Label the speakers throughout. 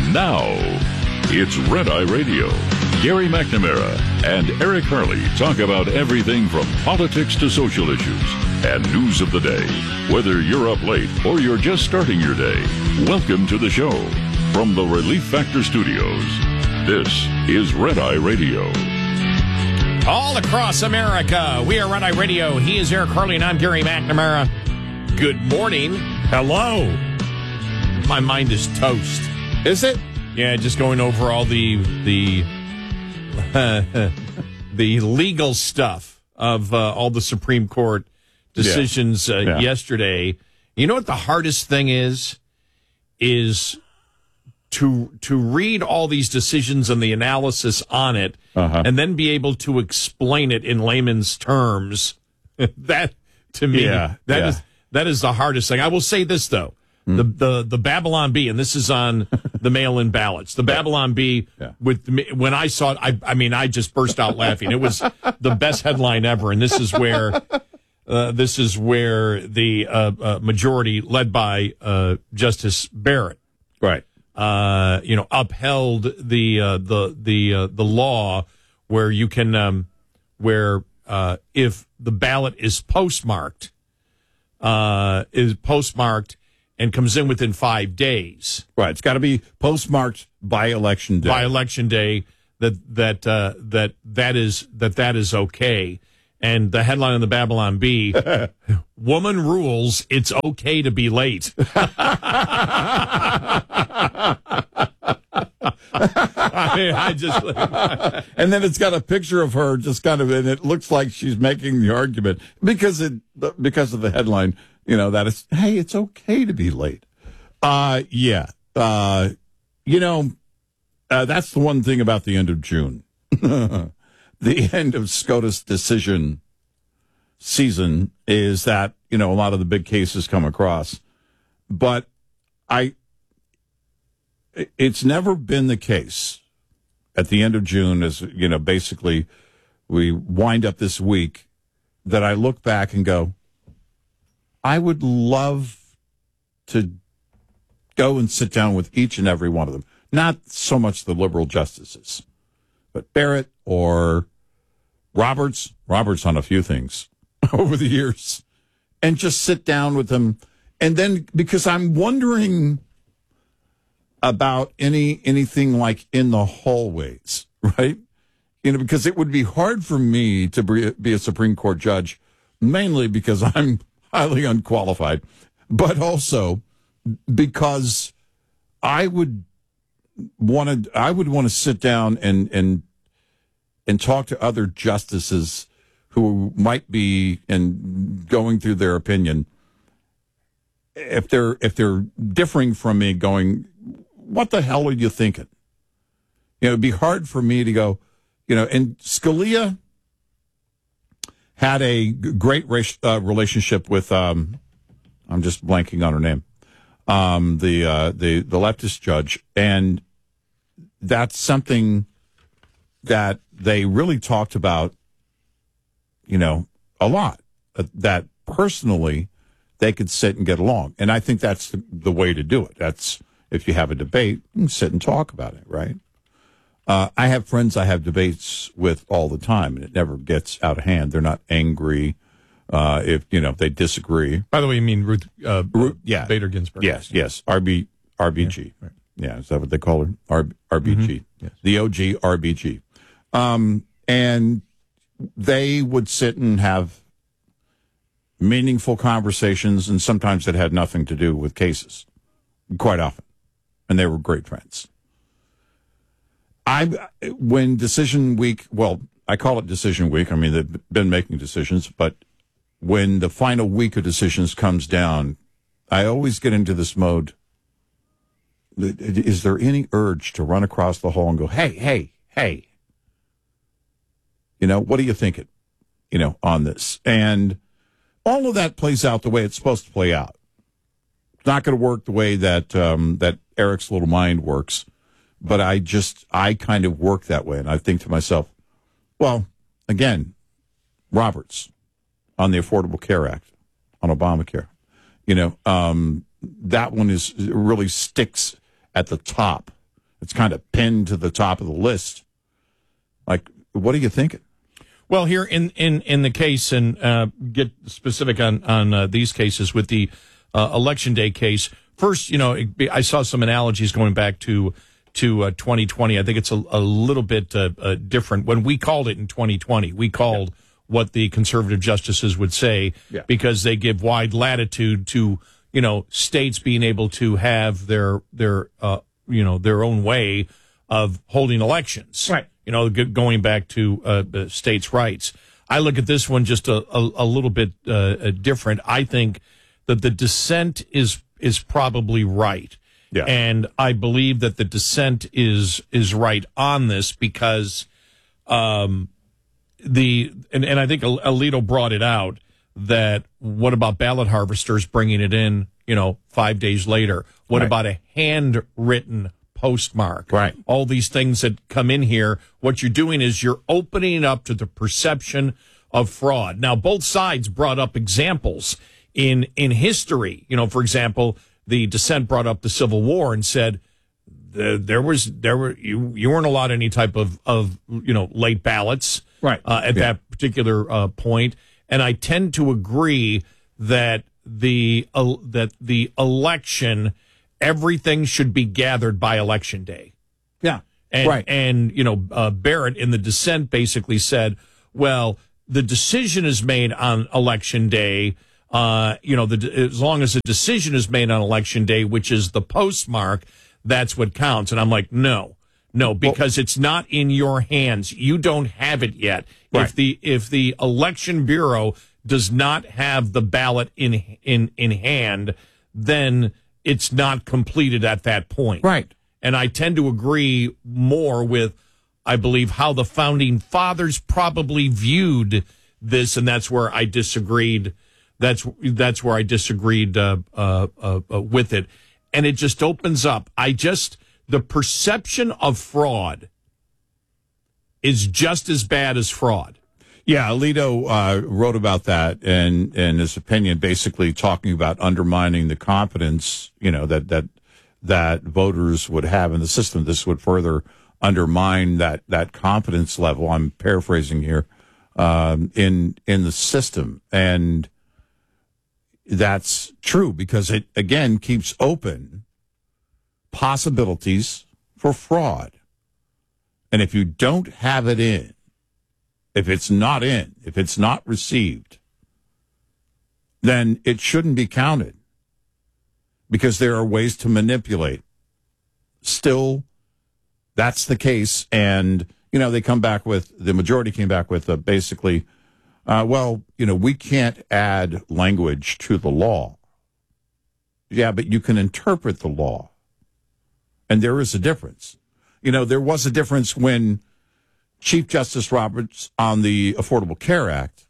Speaker 1: Now, it's Red Eye Radio. Gary McNamara and Eric Harley talk about everything from politics to social issues and news of the day. Whether you're up late or you're just starting your day, welcome to the show. From the Relief Factor Studios, this is Red Eye Radio.
Speaker 2: All across America, we are Red Eye Radio. He is Eric Harley, and I'm Gary McNamara. Good morning.
Speaker 3: Hello.
Speaker 2: My mind is toast.
Speaker 3: Is it?
Speaker 2: Yeah, just going over all the the legal stuff of all the Supreme Court decisions yesterday. You know what the hardest thing is to read all these decisions and the analysis on it, and then be able to explain it in layman's terms. That to me, that is the hardest thing. I will say this though. The Babylon Bee, and this is on the mail-in ballots. The Babylon Bee, when I saw it, I just burst out laughing. It was the best headline ever, and this is where the majority, led by Justice Barrett,
Speaker 3: right,
Speaker 2: upheld the law where you can if the ballot is postmarked and comes in within 5 days.
Speaker 3: Right. It's got to be postmarked by election day.
Speaker 2: By election day, that is okay. And the headline on the Babylon Bee: "Woman rules. It's okay to be late."
Speaker 3: And then it's got a picture of her, just kind of, and it looks like she's making the argument because of the headline. That is, hey, it's okay to be late. That's the one thing about the end of June. The end of SCOTUS decision season is that, a lot of the big cases come across. But it's never been the case at the end of June, as, basically we wind up this week, that I look back and go, I would love to go and sit down with each and every one of them. Not so much the liberal justices, but Barrett or Roberts on a few things over the years, and just sit down with them. And then, because I'm wondering about anything like in the hallways, right? Because it would be hard for me to be a Supreme Court judge, mainly because I'm highly unqualified, but also because I would want to sit down and talk to other justices who might be and going through their opinion. If they're differing from me, going, what the hell are you thinking? It'd be hard for me to go, and Scalia had a great relationship with, I'm just blanking on her name, the leftist judge, and that's something that they really talked about, a lot. That personally they could sit and get along, and I think that's the way to do it. That's, if you have a debate, you can sit and talk about it, right? I have friends I have debates with all the time, and it never gets out of hand. They're not angry if they disagree.
Speaker 2: By the way, you mean Ruth Bader Ginsburg?
Speaker 3: Yes. RBG. Yeah, right. Yeah, is that what they call her? RBG. Mm-hmm. Yes. The OG RBG. And they would sit and have meaningful conversations, and sometimes it had nothing to do with cases, quite often. And they were great friends. When decision week, I call it decision week. I mean, they've been making decisions, but when the final week of decisions comes down, I always get into this mode. Is there any urge to run across the hall and go, hey, what are you thinking, on this? And all of that plays out the way it's supposed to play out. It's not going to work the way that Eric's little mind works. But I kind of work that way. And I think to myself, well, again, Roberts on the Affordable Care Act, on Obamacare, that one really sticks at the top It's kind of pinned to the top of the list. Like, what are you thinking?
Speaker 2: Well, here in the case, and get specific on these cases with the Election Day case. First, I saw some analogies going back to 2020. I think it's a little bit different. When we called it in 2020, we called what the conservative justices would say because they give wide latitude to states being able to have their own way of holding elections.
Speaker 3: Right.
Speaker 2: Going back to states' rights. I look at this one just a little bit different. I think that the dissent is probably right.
Speaker 3: Yeah.
Speaker 2: And I believe that the dissent is right on this because and I think Alito brought it out that what about ballot harvesters bringing it in, 5 days later? What about a handwritten postmark?
Speaker 3: Right.
Speaker 2: All these things that come in here, what you're doing is you're opening it up to the perception of fraud. Now, both sides brought up examples in history. For example, the dissent brought up the Civil War and said you weren't allowed any type of late ballots at that particular point. And I tend to agree that the election, everything should be gathered by Election Day.
Speaker 3: Yeah.
Speaker 2: And Barrett in the dissent basically said, well, the decision is made on Election Day. As long as a decision is made on Election Day, which is the postmark, that's what counts. And I'm like, no, because it's not in your hands. You don't have it yet. Right. If the Election Bureau does not have the ballot in hand, then it's not completed at that point.
Speaker 3: Right.
Speaker 2: And I tend to agree more with, I believe, how the founding fathers probably viewed this, and that's where I disagreed. That's where I disagreed with it, and it just opens up. The perception of fraud is just as bad as fraud.
Speaker 3: Yeah, Alito wrote about that and his opinion, basically talking about undermining the confidence, that voters would have in the system. This would further undermine that confidence level. I'm paraphrasing here in the system, and that's true because it again keeps open possibilities for fraud. And if you don't have it in, if it's not received, then it shouldn't be counted because there are ways to manipulate. Still, that's the case. And, they come back with, the majority came back with basically, we can't add language to the law. Yeah, but you can interpret the law. And there is a difference. There was a difference when Chief Justice Roberts on the Affordable Care Act,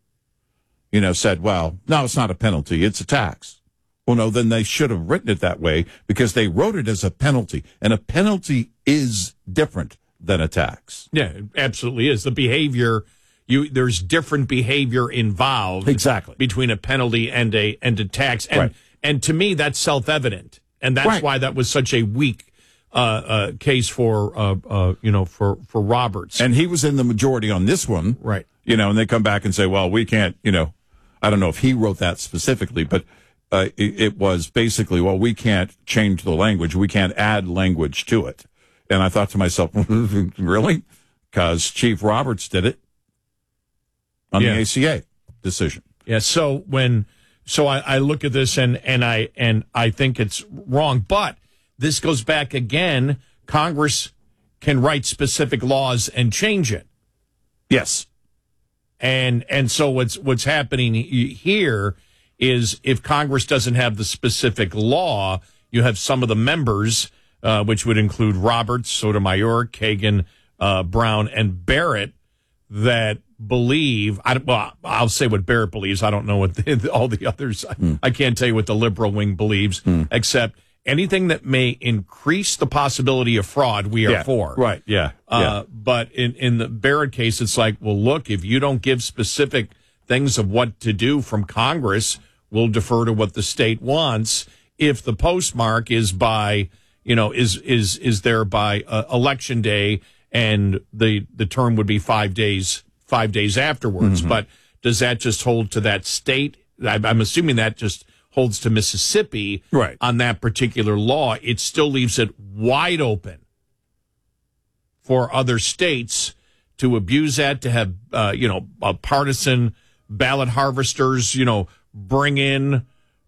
Speaker 3: said, well, no, it's not a penalty, it's a tax. Well, no, then they should have written it that way because they wrote it as a penalty. And a penalty is different than a tax.
Speaker 2: Yeah, it absolutely is. The behavior, there's different behavior involved.
Speaker 3: Exactly.
Speaker 2: Between a penalty and a tax. And to me, that's self-evident. And that's why that was such a weak case for Roberts.
Speaker 3: And he was in the majority on this one.
Speaker 2: Right.
Speaker 3: And they come back and say, well, we can't, I don't know if he wrote that specifically, but it was basically, well, we can't change the language. We can't add language to it. And I thought to myself, really? Because Chief Roberts did it on the ACA decision.
Speaker 2: Yeah. So I look at this and I think it's wrong, but this goes back again. Congress can write specific laws and change it.
Speaker 3: Yes.
Speaker 2: And so what's happening here is if Congress doesn't have the specific law, you have some of the members, which would include Roberts, Sotomayor, Kagan, Brown, and Barrett, that believe, I'll say what Barrett believes. I don't know what all the others, I can't tell you what the liberal wing believes, except anything that may increase the possibility of fraud, we are for.
Speaker 3: Right, yeah.
Speaker 2: But in the Barrett case, it's like, well, look, if you don't give specific things of what to do from Congress, we'll defer to what the state wants. If the postmark is by, is there by election day, and the term would be 5 days afterwards. Mm-hmm. But does that just hold to that state? I'm assuming that just holds to Mississippi
Speaker 3: right.
Speaker 2: on that particular law. It still leaves it wide open for other states to abuse that, to have, partisan ballot harvesters, bring in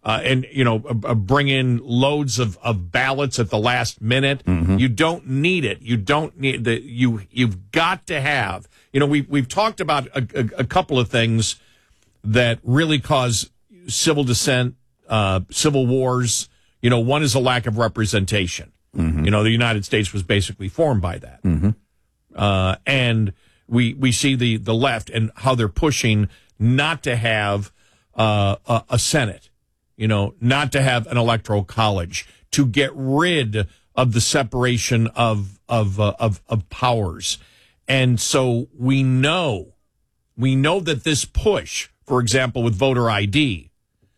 Speaker 2: loads of ballots at the last minute.
Speaker 3: Mm-hmm.
Speaker 2: You don't need it. You don't need that. You've got to have, we've talked about a couple of things that really cause civil dissent, civil wars. One is a lack of representation. Mm-hmm. The United States was basically formed by that.
Speaker 3: Mm-hmm.
Speaker 2: And we see the left and how they're pushing not to have a Senate, not to have an electoral college, to get rid of the separation of powers. And so we know that this push, for example, with voter ID,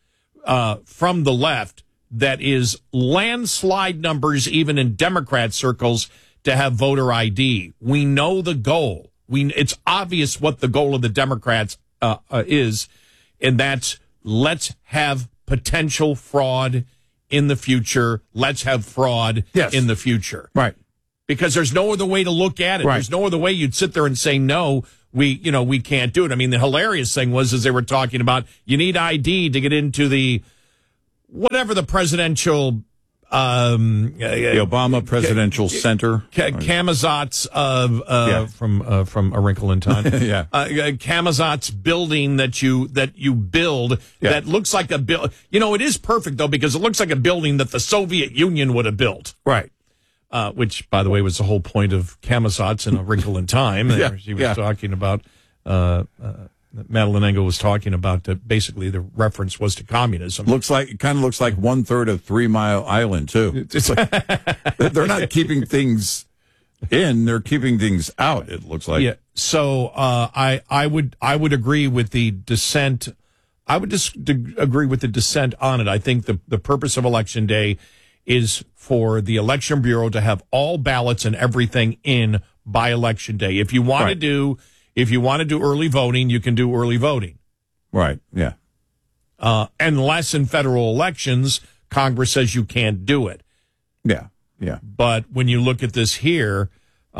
Speaker 2: from the left, that is landslide numbers, even in Democrat circles, to have voter ID. We know the goal. It's obvious what the goal of the Democrats is, and that's let's have potential fraud in the future. Let's have fraud in the future.
Speaker 3: Right.
Speaker 2: Because there's no other way to look at it.
Speaker 3: Right.
Speaker 2: There's no other way you'd sit there and say, no, we can't do it. I mean, the hilarious thing was, as they were talking about, you need ID to get into the, whatever the presidential,
Speaker 3: the Obama Presidential Center.
Speaker 2: Camazot's from A Wrinkle in Time.
Speaker 3: Yeah.
Speaker 2: Camazot's building that you build that looks like a build. It is perfect though, because it looks like a building that the Soviet Union would have built.
Speaker 3: Right.
Speaker 2: Which, by the way, was the whole point of Camazot's in A Wrinkle in Time. She was talking about, Madeleine Engel was talking about that basically the reference was to communism.
Speaker 3: It kind of looks like 1/3 of 3 Mile Island, too. It's like, they're not keeping things in, they're keeping things out, it looks like.
Speaker 2: Yeah. So I would agree with the dissent. I would agree with the dissent on it. I think the purpose of Election Day is for the Election Bureau to have all ballots and everything in by Election Day. If you want to do early voting, you can do early voting.
Speaker 3: Right. Yeah.
Speaker 2: Unless in federal elections, Congress says you can't do it.
Speaker 3: Yeah. Yeah.
Speaker 2: But when you look at this here,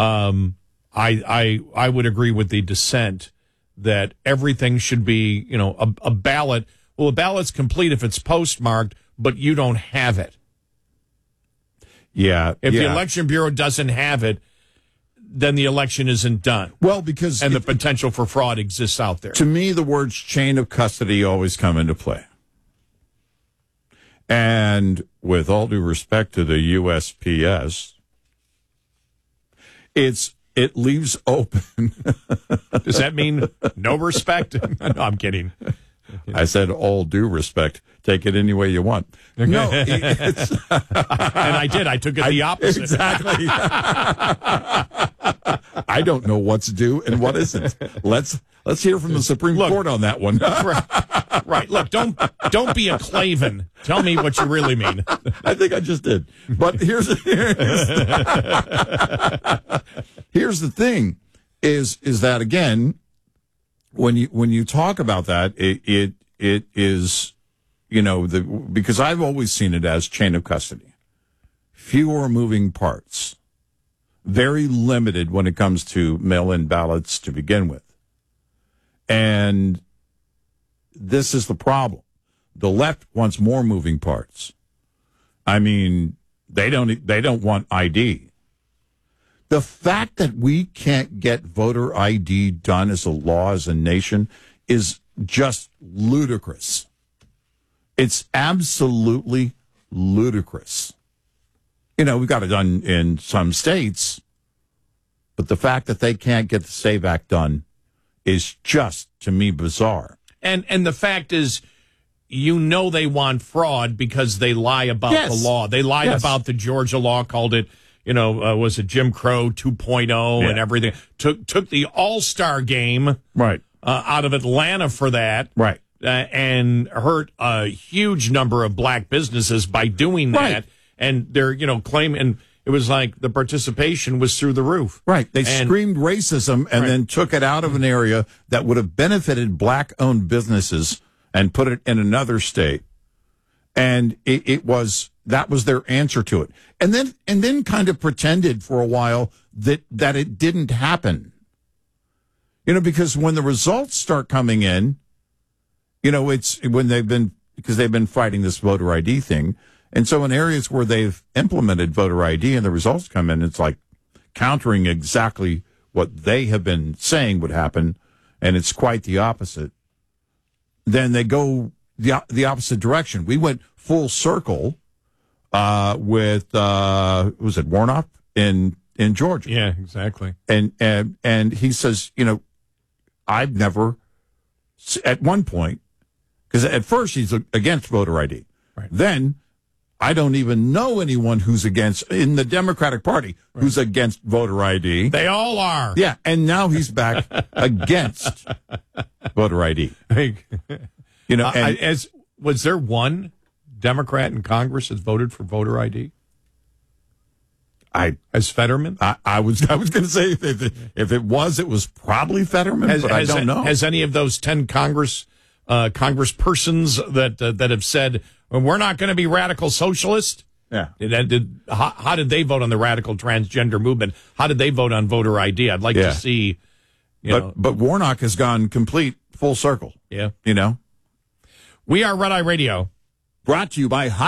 Speaker 2: I would agree with the dissent that everything should be, a ballot. Well, a ballot's complete if it's postmarked, but you don't have it.
Speaker 3: Yeah.
Speaker 2: If the Election Bureau doesn't have it, then the election isn't done.
Speaker 3: Well, because...
Speaker 2: And the potential for fraud exists out there.
Speaker 3: To me, the words chain of custody always come into play. And with all due respect to the USPS, it leaves open...
Speaker 2: Does that mean no respect? No, I'm kidding.
Speaker 3: I said all due respect. Take it any way you want. No, it's...
Speaker 2: And I did. I took it the opposite.
Speaker 3: Exactly. I don't know what's due and what isn't. Let's hear from the Supreme Court on that one. Right.
Speaker 2: Look, don't be a Klavan. Tell me what you really mean.
Speaker 3: I think I just did. But here's the thing is that again, when you talk about that, it is, because I've always seen it as chain of custody. Fewer moving parts. Very limited when it comes to mail-in ballots to begin with. And this is the problem. The left wants more moving parts. I mean, they don't want ID. The fact that we can't get voter ID done as a law, as a nation, is just ludicrous. It's absolutely ludicrous. We've got it done in some states, but the fact that they can't get the SAVE Act done is just, to me, bizarre.
Speaker 2: And the fact is, they want fraud because they lie about the law. They lied about the Georgia law, called it, was it Jim Crow 2.0 and everything. Took the All-Star game out of Atlanta for that.
Speaker 3: Right.
Speaker 2: And hurt a huge number of black businesses by doing that. and they're claiming it was like the participation was through the roof.
Speaker 3: Right. They screamed racism and then took it out of an area that would have benefited black-owned businesses and put it in another state. And that was their answer to it. And then kind of pretended for a while that it didn't happen. Because when the results start coming in, it's when they've been fighting this voter ID thing. And so in areas where they've implemented voter ID and the results come in, it's like countering exactly what they have been saying would happen, and it's quite the opposite. Then they go the opposite direction. We went full circle with was it Warnock in Georgia?
Speaker 2: Yeah, exactly.
Speaker 3: And he says, I've never at one point, because at first he's against voter ID,
Speaker 2: right.
Speaker 3: Then I don't even know anyone who's in the Democratic Party who's against voter ID.
Speaker 2: They all are.
Speaker 3: Yeah, and now he's back against voter ID.
Speaker 2: Was there one Democrat in Congress that voted for voter ID? As Fetterman?
Speaker 3: I was going to say if it was probably Fetterman, but I don't know.
Speaker 2: Has any of those 10 congresspersons that have said, well, we're not going to be radical socialist?
Speaker 3: Yeah.
Speaker 2: How did they vote on the radical transgender movement? How did they vote on voter ID? I'd like to see.
Speaker 3: But Warnock has gone complete full circle.
Speaker 2: Yeah.
Speaker 3: We
Speaker 2: are Red Eye Radio.
Speaker 3: Brought to you by